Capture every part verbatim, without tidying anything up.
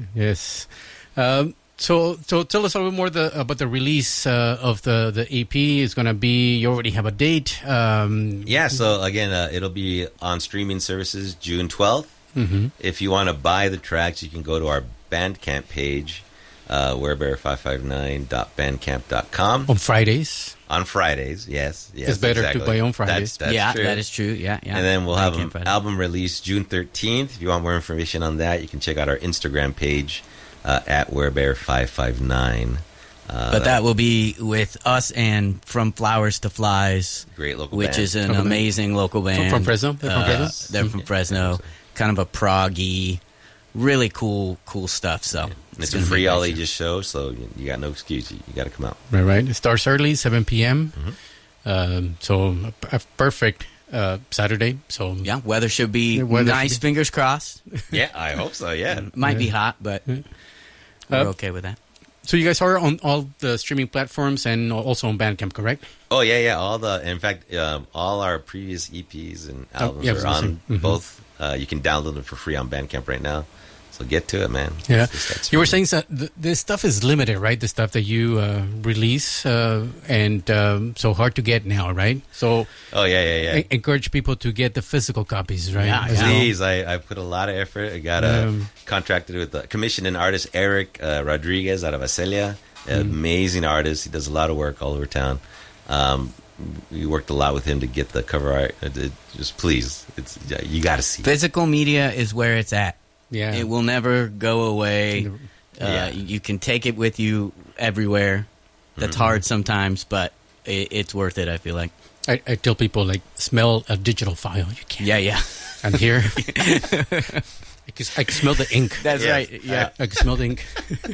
Yes. Um, so, so tell us a little more the, about the release uh, of the, the E P. It's going to be, you already have a date. Um, yeah, so again, uh, it'll be on streaming services June twelfth. Mm-hmm. If you want to buy the tracks, you can go to our Bandcamp page, uh, werebear five five nine dot bandcamp dot com. On Fridays. On Fridays, yes. yes it's better exactly. to buy on Fridays. That's, that's yeah, true. that is true. Yeah, yeah. And then we'll have an Friday. album release June thirteenth. If you want more information on that, you can check out our Instagram page uh, at werebear five five nine. Uh, but that will be with us and From Flowers to Flies, great local which band. is an From amazing local band. From, from Fresno? They're from Uh, Fresno? They're from Fresno. Kind of a proggy, really cool, cool stuff. So And it's, a gonna be free great all show. ages show, so you, you got no excuse. You, you got to come out. Right, right. It starts early, seven p.m. Mm-hmm. Um, so a, a perfect uh, Saturday. So Yeah, weather should be The weather nice. should be- Fingers crossed. Yeah, I hope so. Yeah. Might be hot, but we're Uh, okay with that. So you guys are on all the streaming platforms and also on Bandcamp, correct? Oh yeah, yeah. All the, in fact, um, all our previous E Ps and albums yeah, I are was gonna on say. Mhm. both. Uh, you can download them for free on Bandcamp right now. So get to it, man. Yeah. It's- it's You were free. saying that th- this stuff is limited, right? The stuff that you uh, release, uh, and um, so hard to get now, right? So Oh yeah, yeah, yeah. I encourage people to get the physical copies, right? Yeah, As yeah. well. Please, I, I put a lot of effort. I got uh, Um, contracted with uh, commissioned an artist, Eric uh, Rodriguez, out of Acelia. Mm. Amazing artist. He does a lot of work all over town. Um, we worked a lot with him to get the cover art. It, it, just please, it's yeah, you got to see it. Physical media is where it's at. Yeah. It will never go away. Uh, Yeah. You can take it with you everywhere. That's Mm-hmm. hard sometimes, but it, it's worth it, I feel like. I, I tell people, like, smell a digital file. You can't. Yeah, yeah. And here, I, can, I can smell the ink. That's Yes. right. Yeah. I can smell the ink.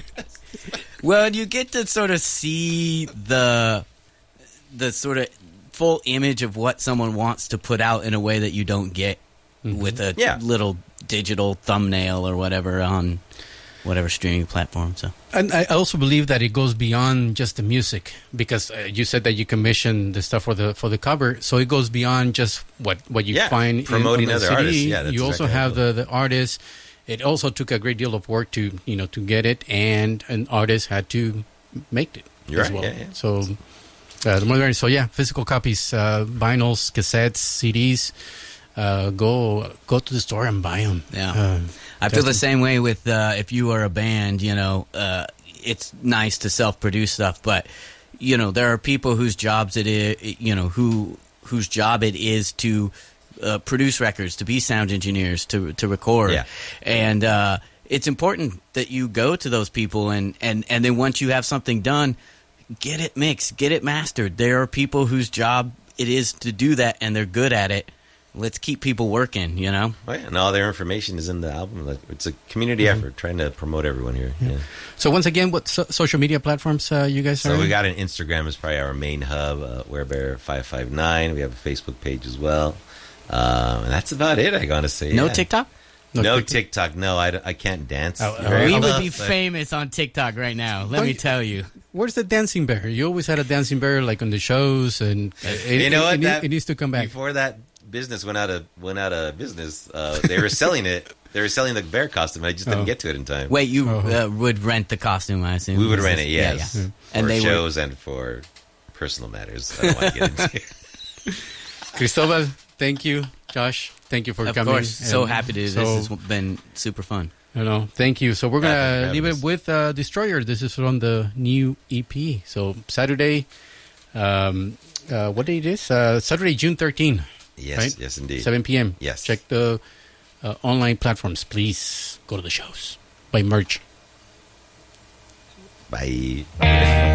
Well, you get to sort of see the the sort of full image of what someone wants to put out in a way that you don't get with a Yeah. little digital thumbnail or whatever on whatever streaming platform. So And I also believe that it goes beyond just the music, because uh, you said that you commission the stuff for the for the cover, so it goes beyond just what, what you Yeah, find in- promoting on the other C D. artists. Yeah, that's you also exactly how have it the, the artists. It also took a great deal of work to you know to get it, and an artist had to make it You're as right, well. yeah, yeah. So uh, the more so yeah, physical copies, uh, vinyls, cassettes, C Ds. Uh, go go to the store and buy them. Yeah. Uh, I feel the Justin? same way with uh, if you are a band, you know, uh, it's nice to self-produce stuff, but you know, there are people whose jobs it is, you know, who whose job it is to uh, produce records, to be sound engineers, to to record, Yeah. and uh, it's important that you go to those people and and and then once you have something done, get it mixed, get it mastered. There are people whose job it is to do that, and they're good at it. Let's keep people working, you know? Oh, yeah, and all their information is in the album. Like, it's a community effort trying to promote everyone here. Yeah. So once again, what so- social media platforms uh, you guys are? So we in? got an Instagram is probably our main hub, uh, werebear five five nine. We have a Facebook page as well. Um, and that's about it, I gotta say. No yeah. TikTok? No No, TikTok. TikTok. No, I, d- I can't dance. Oh, oh, very We would well, be but- famous on TikTok right now. Let Oh, me you- tell you. Where's the dancing bear? You always had a dancing bear, like on the shows, and uh, it, You know it, what? It, need- That- it needs to come back. Before that business went out of went out of business, uh, they were selling it. They were selling the bear costume. I just didn't Oh. get to it in time. Wait, you Oh. uh, would rent the costume, I assume? we would Is rent this- it, yeah, yes, yeah. for And they were shows and for personal matters. I don't want to get into. Cristobal, thank you. Josh, thank you for Of coming. course, so And happy to. so, This has been super fun. You know, thank you. So we're Yeah, thank you for gonna having leave it us. with uh, Destroyer. This is from the new E P. So Saturday, um, uh, what day it is? Uh, Saturday, June thirteenth. Yes, Right? yes, indeed. seven p.m. Yes. Check the uh, online platforms. Please go to the shows. Buy merch. Bye.